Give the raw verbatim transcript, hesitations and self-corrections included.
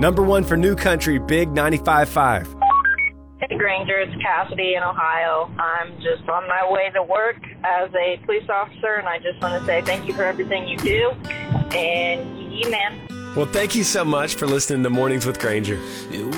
Number one for New Country, Big ninety-five point five. Hey, Granger, it's Cassidy in Ohio. I'm just on my way to work as a police officer, and I just want to say thank you for everything you do. And, yeah, man. Well, thank you so much for listening to Mornings with Granger.